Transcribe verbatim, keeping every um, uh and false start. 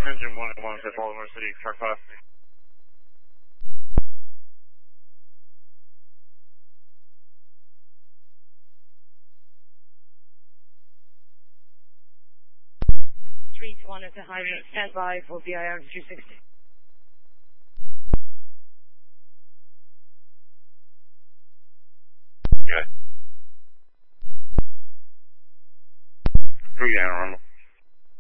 Engine one at one, Baltimore City, track five. three to one at the highway, stand by for B I R two sixty. Okay. Three down, Rumble.